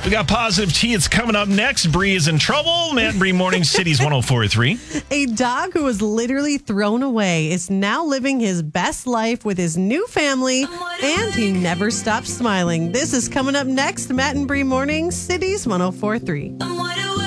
We got Positive Tea. It's coming up next. Bree is in trouble. Matt and Bree Morning Cities 104.3. A dog who was literally thrown away is now living his best life with his new family, and he never stops smiling. This is coming up next. Matt and Bree Morning Cities 104.3.